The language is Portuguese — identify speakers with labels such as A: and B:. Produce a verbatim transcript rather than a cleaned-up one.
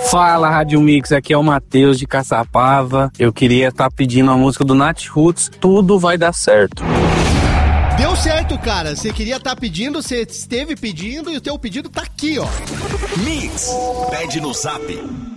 A: Fala, Rádio Mix, aqui é o Matheus de Caçapava. Eu queria estar pedindo a música do Natiruts, Tudo Vai Dar Certo.
B: Deu certo, cara. Você queria estar pedindo, você esteve pedindo e o teu pedido tá aqui, ó.
C: Mix, pede no Zap.